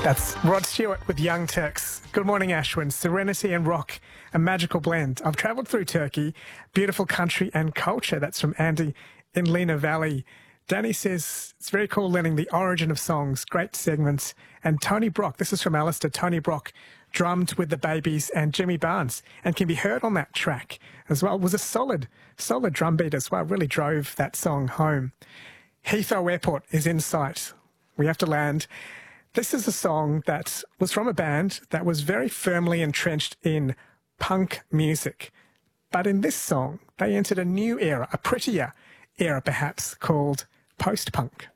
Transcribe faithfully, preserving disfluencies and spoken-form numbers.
That's Rod Stewart with Young Turks. Good morning, Ashwin. Serenity and rock, a magical blend. I've travelled through Turkey, beautiful country and culture. That's from Andy in Lena Valley. Danny says it's very cool learning the origin of songs, great segments. And Tony Brock, this is from Alistair, Tony Brock drummed with the Babies and Jimmy Barnes and can be heard on that track as well. It was a solid, solid drum beat as well, really drove that song home. Heathrow Airport is in sight. We have to land. This is a song that was from a band that was very firmly entrenched in punk music. But in this song, they entered a new era, a prettier era perhaps, called post-punk.